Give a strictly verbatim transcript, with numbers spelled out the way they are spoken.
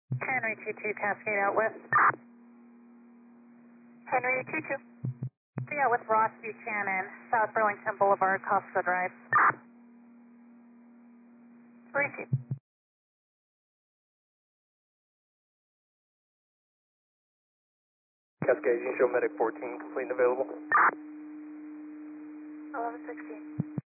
Henry two two, Cascade out with. Henry two two. Yeah, with Ross Buchanan, South Burlington Boulevard, Costa Drive. Repeat. Cascade, you show medic fourteen, complete and available. eleven sixteen.